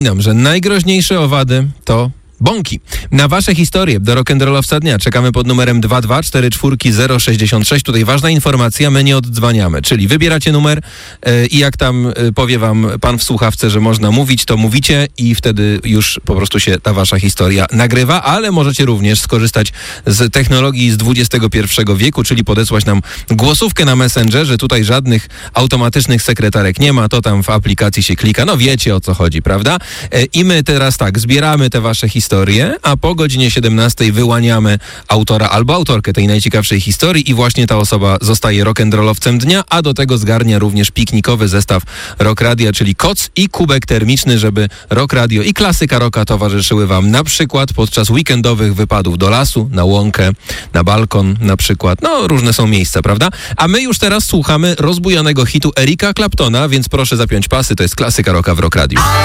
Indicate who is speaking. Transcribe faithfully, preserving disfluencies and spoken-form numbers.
Speaker 1: Nam, że najgroźniejsze owady to bąki. Na wasze historie do rock'n'rollowca dnia czekamy pod numerem dwa dwa cztery cztery zero sześć sześć. Tutaj ważna informacja, my nie oddzwaniamy, czyli wybieracie numer yy, i jak tam yy, powie wam pan w słuchawce, że można mówić, to mówicie i wtedy już po prostu się ta wasza historia nagrywa, ale możecie również skorzystać z technologii z dwudziestego pierwszego wieku, czyli podesłać nam głosówkę na Messengerze. Tutaj żadnych automatycznych sekretarek nie ma, to tam w aplikacji się klika. No wiecie, o co chodzi, prawda? Yy, I my teraz tak, zbieramy te wasze historie, a po godzinie siedemnastej wyłaniamy autora albo autorkę tej najciekawszej historii i właśnie ta osoba zostaje rock'n'rollowcem dnia, a do tego zgarnia również piknikowy zestaw Rock Radia, czyli koc i kubek termiczny, żeby Rock Radio i klasyka rocka towarzyszyły wam na przykład podczas weekendowych wypadów do lasu, na łąkę, na balkon na przykład. No, różne są miejsca, prawda? A my już teraz słuchamy rozbujanego hitu Erika Claptona, więc proszę zapiąć pasy, to jest klasyka rocka w Rock Radio.